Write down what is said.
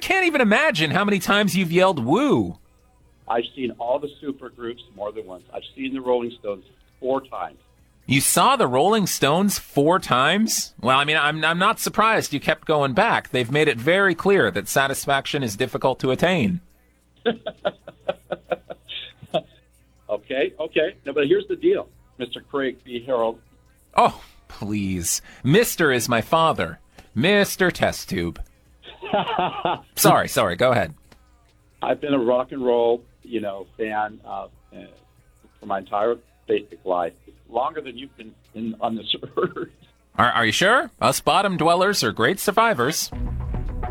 can't even imagine how many times you've yelled woo. I've seen all the super groups more than once. I've seen the Rolling Stones 4 times. You saw the Rolling Stones 4 times? Well, I mean, I'm not surprised you kept going back. They've made it very clear that satisfaction is difficult to attain. Okay. No, but here's the deal, Mr. Craig B. Harold. Oh, please. Mr. is my father. Mr. Test Tube. Sorry, go ahead. I've been a rock and roll, fan for my entire basic life, longer than you've been on this earth. Are you sure? Us bottom dwellers are great survivors.